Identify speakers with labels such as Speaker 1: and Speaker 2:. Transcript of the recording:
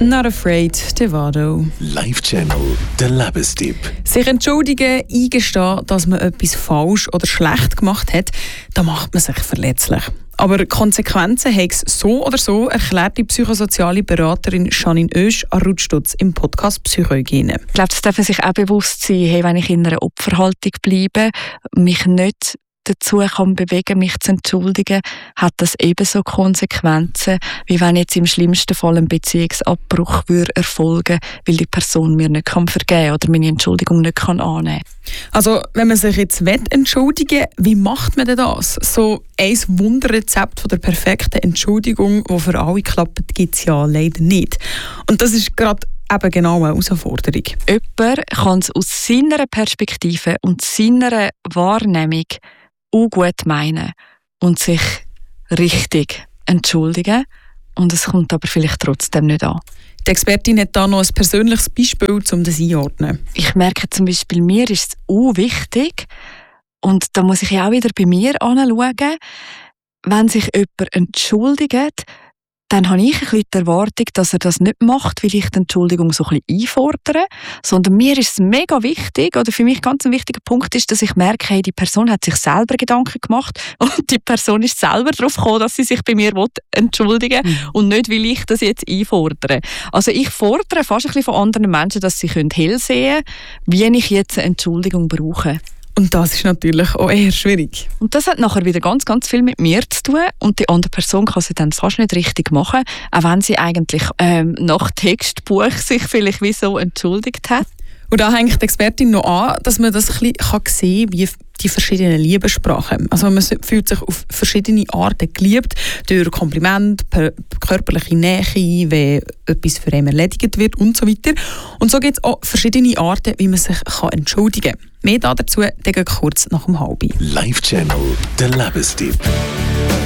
Speaker 1: Not Afraid, Devado.
Speaker 2: Live-Channel, der Lebenstipp.
Speaker 1: Sich entschuldigen, eingestehen, dass man etwas falsch oder schlecht gemacht hat, da macht man sich verletzlich. Aber Konsequenzen hat es so oder so, erklärt die psychosoziale Beraterin Janine Oesch an Rutstutz im Podcast Psychohygiene.
Speaker 3: Ich glaube, das darf man sich auch bewusst sein, hey, wenn ich in einer Opferhaltung bleibe, mich nicht dazu kann bewegen, mich zu entschuldigen, hat das ebenso Konsequenzen, wie wenn jetzt im schlimmsten Fall ein Beziehungsabbruch erfolgen würde, weil die Person mir nicht vergeben kann oder meine Entschuldigung nicht annehmen kann.
Speaker 1: Also, wenn man sich jetzt entschuldigen will, wie macht man denn das? So ein Wunderrezept von der perfekten Entschuldigung, das für alle klappt, gibt es ja leider nicht. Und das ist gerade eben genau eine Herausforderung.
Speaker 3: Jemand kann es aus seiner Perspektive und seiner Wahrnehmung auch gut meinen und sich richtig entschuldigen. Und es kommt aber vielleicht trotzdem nicht an.
Speaker 1: Die Expertin hat da noch ein persönliches Beispiel, um das einzuordnen.
Speaker 3: Ich merke zum Beispiel, mir ist es auch wichtig, und da muss ich auch wieder bei mir anschauen, wenn sich jemand entschuldigt, dann habe ich ein bisschen die Erwartung, dass er das nicht macht, weil ich die Entschuldigung so ein bisschen einfordere, sondern mir ist es mega wichtig, oder für mich ganz ein wichtiger Punkt ist, dass ich merke, hey, die Person hat sich selber Gedanken gemacht und die Person ist selber darauf gekommen, dass sie sich bei mir entschuldigen will und nicht, weil ich das jetzt einfordere. Also ich fordere fast ein bisschen von anderen Menschen, dass sie hell sehen können, wie ich jetzt eine Entschuldigung brauche.
Speaker 1: Und das ist natürlich auch eher schwierig.
Speaker 3: Und das hat nachher wieder ganz, ganz viel mit mir zu tun. Und die andere Person kann sie dann fast nicht richtig machen, auch wenn sie eigentlich nach Textbuch sich vielleicht wie so entschuldigt hat.
Speaker 1: Und da hängt die Expertin noch an, dass man das ein bisschen sehen kann, wie die verschiedenen Liebessprachen. Also man fühlt sich auf verschiedene Arten geliebt, durch Kompliment, körperliche Nähe, wenn etwas für einen erledigt wird und so weiter. Und so gibt es auch verschiedene Arten, wie man sich entschuldigen kann. Mehr dazu kurz nach dem Halbi.
Speaker 2: Live-Channel, der Lebenstipp.